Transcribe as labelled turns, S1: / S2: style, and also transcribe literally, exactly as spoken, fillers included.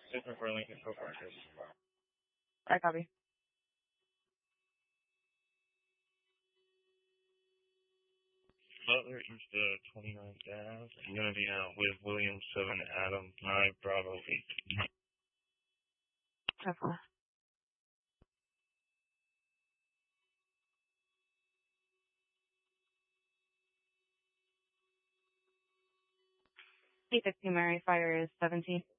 S1: System for Lincoln Control Partners.
S2: I copy.
S1: Butler East uh, twenty-nine Ave. I'm going to be out with William seven Adam nine Bravo eight.
S2: Have fun. eight fifty Mary, fire is seventeen.